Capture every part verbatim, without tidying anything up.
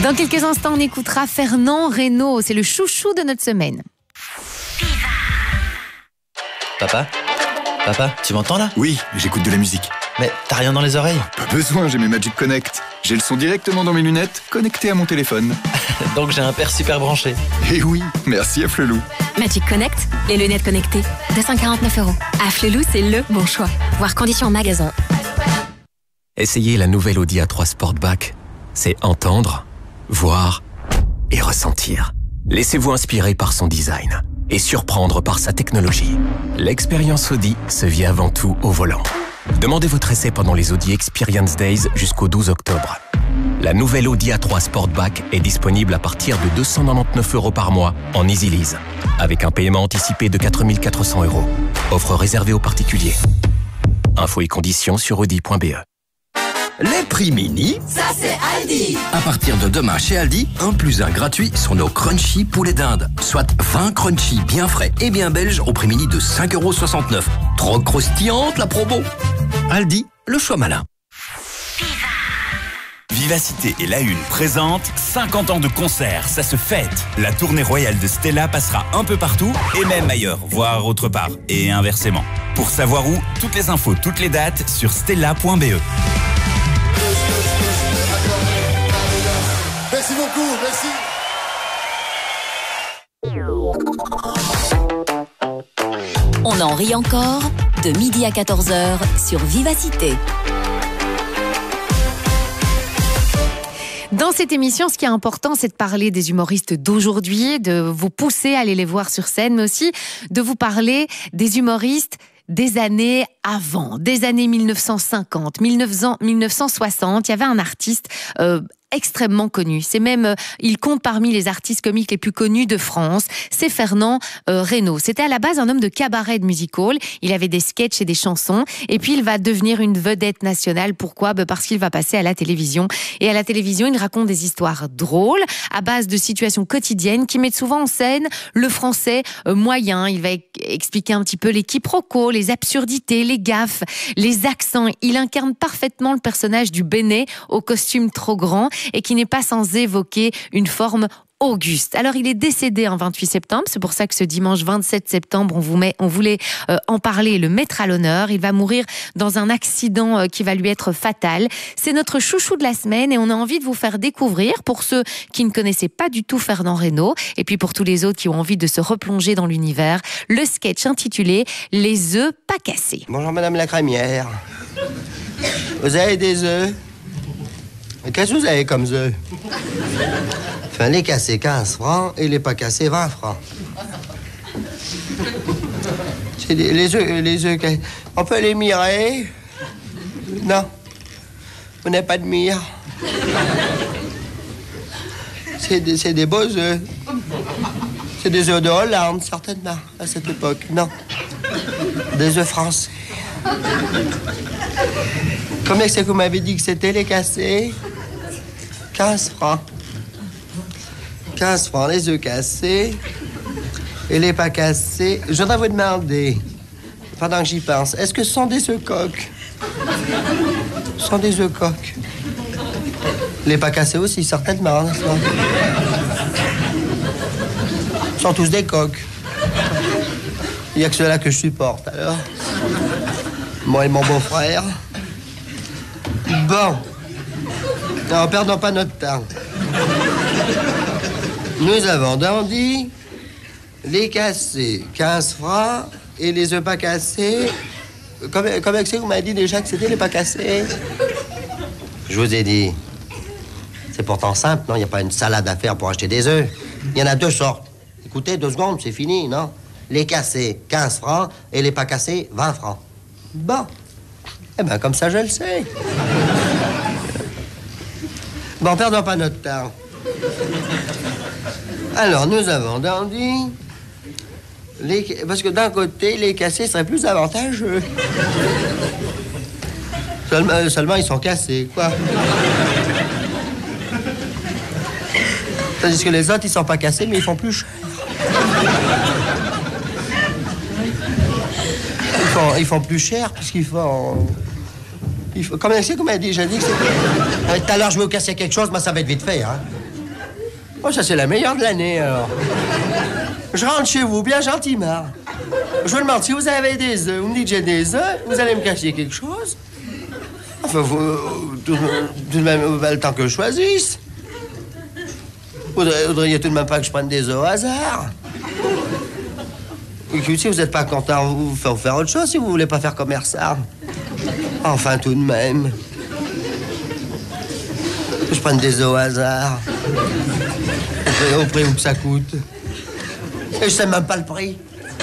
Dans quelques instants, on écoutera Fernand Reynaud. C'est le chouchou de notre semaine. Papa ? Papa, tu m'entends là ? Oui, j'écoute de la musique. Mais t'as rien dans les oreilles ? Pas besoin, j'ai mes Magic Connect. J'ai le son directement dans mes lunettes, connecté à mon téléphone. Donc j'ai un père super branché. Et oui, merci à Flelou. Magic Connect, les lunettes connectées, deux cent quarante-neuf euros. À Flelou, c'est le bon choix. Voir conditions en magasin. Essayez la nouvelle Audi A trois Sportback. C'est entendre, voir et ressentir. Laissez-vous inspirer par son design et surprendre par sa technologie. L'expérience Audi se vit avant tout au volant. Demandez votre essai pendant les Audi Experience Days jusqu'au douze octobre. La nouvelle Audi A trois Sportback est disponible à partir de deux cent quatre-vingt-dix-neuf euros par mois en Easy Lease, avec un paiement anticipé de quatre mille quatre cents euros. Offre réservée aux particuliers. Infos et conditions sur audi point b e. Les prix mini, ça c'est Aldi. À partir de demain chez Aldi, un plus un gratuit sur nos crunchy poulet d'Inde. Soit vingt crunchy bien frais et bien belges au prix mini de cinq euros soixante-neuf. Trop croustillante la promo. Aldi, le choix malin. Vivacité et La Une présente cinquante ans de concert, ça se fête. La tournée royale de Stella passera un peu partout et même ailleurs, voire autre part, et inversement. Pour savoir où, toutes les infos, toutes les dates sur stella point b e. Merci beaucoup, merci. On en rit encore, de midi à quatorze heures sur Vivacité. Dans cette émission, ce qui est important, c'est de parler des humoristes d'aujourd'hui, de vous pousser à aller les voir sur scène, mais aussi de vous parler des humoristes des années avant, des années mille neuf cent cinquante, mille neuf cent soixante. Il y avait un artiste euh, extrêmement connu. C'est même, euh, il compte parmi les artistes comiques les plus connus de France. C'est Fernand euh, Reynaud. C'était à la base un homme de cabaret, de music-hall. Il avait des sketchs et des chansons. Et puis, il va devenir une vedette nationale. Pourquoi ? Ben parce qu'il va passer à la télévision. Et à la télévision, il raconte des histoires drôles, à base de situations quotidiennes qui mettent souvent en scène le français euh, moyen. Il va e- expliquer un petit peu les quiproquos, les absurdités, les gaffes, les accents. Il incarne parfaitement le personnage du Bénet au costume trop grand et qui n'est pas sans évoquer une forme auguste. Alors, il est décédé un vingt-huit septembre. C'est pour ça que ce dimanche vingt-sept septembre, on, vous met, on voulait euh, en parler et le mettre à l'honneur. Il va mourir dans un accident euh, qui va lui être fatal. C'est notre chouchou de la semaine et on a envie de vous faire découvrir, pour ceux qui ne connaissaient pas du tout Fernand Reynaud, et puis pour tous les autres qui ont envie de se replonger dans l'univers, le sketch intitulé « Les œufs pas cassés ». Bonjour Madame la crémière. Vous avez des œufs? Qu'est-ce que vous avez comme œufs? Enfin, les cassés quinze francs et les pas cassés vingt francs. C'est des, les œufs, les œufs, on peut les mirer? Non. Vous n'avez pas de mire? C'est des, c'est des beaux œufs. C'est des œufs de Hollande, certainement, à cette époque. Non. Des œufs français. Combien c'est que vous m'avez dit que c'était les cassés? quinze francs. quinze francs, les œufs cassés et les pas cassés. Je voudrais vous demander, pendant que j'y pense, est-ce que ce sont des œufs coques? Ce sont des œufs coques. Les pas cassés aussi, certainement, n'est-ce pas? Ce sont tous des coques. Il n'y a que ceux-là que je supporte, alors. Moi et mon beau-frère. Bon. Alors, perdons pas notre temps. Nous avons Dandy, les cassés, quinze francs, et les œufs pas cassés. Comment c'est que vous m'avez dit déjà que c'était les pas cassés? Je vous ai dit. C'est pourtant simple, non? Il n'y a pas une salade à faire pour acheter des œufs. Il y en a deux sortes. Écoutez, deux secondes, c'est fini, non? Les cassés, quinze francs, et les pas cassés, vingt francs. Bon. Eh bien, comme ça, je le sais. Bon, perdons pas notre temps. Alors, nous avons Dandy. Les... Parce que d'un côté, les cassés seraient plus avantageux. Seulement, seulement ils sont cassés, quoi. Tandis que les autres, ils sont pas cassés, mais ils font plus cher. Ils font, ils font plus cher, puisqu'ils font... Ils font... Comment c'est qu'on m'a déjà dit que c'était... Tout à l'heure, je vais vous casser quelque chose, mais ça va être vite fait, hein. Oh, ça, c'est la meilleure de l'année, alors. Je rentre chez vous, bien gentiment. Je vous demande si vous avez des œufs. Vous me dites j'ai des œufs, vous allez me cacher quelque chose. Enfin, vous, tout, tout de même, vous avez le temps que je choisisse. Vous ne voudriez tout de même pas que je prenne des œufs au hasard. Écoutez, si vous n'êtes pas content, vous faut faire autre chose si vous voulez pas faire commerçant. Enfin, tout de même. Que je prenne des œufs au hasard. Au prix où que ça coûte. Et je sais même pas le prix.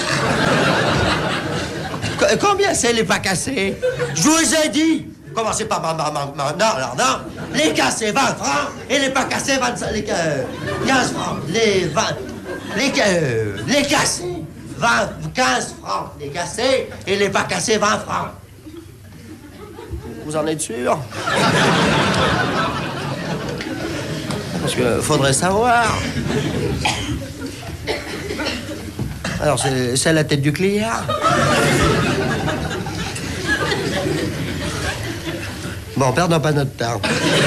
Qu- combien c'est les pas cassés? Je vous ai dit. Commencez par ma, ma, ma, ma- non, alors non. Les cassés, vingt francs. Et les pas cassés, vingt-cinq, les, euh, quinze francs. Les vingt... Les, euh, les cassés, vingt, quinze francs. Les cassés et les pas cassés, vingt francs. Vous en êtes sûr? Parce que faudrait savoir. Alors, c'est, c'est la tête du client. Bon, perdons pas notre temps.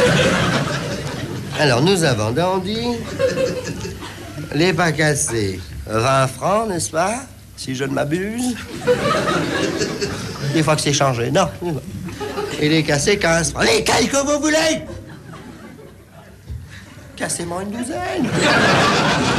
Alors, nous avons Dandy, les pas cassés, vingt francs, n'est-ce pas? Si je ne m'abuse. Des fois que c'est changé, non. Et les cassés, quinze francs. Lesquels que vous voulez? Cassez-moi une douzaine.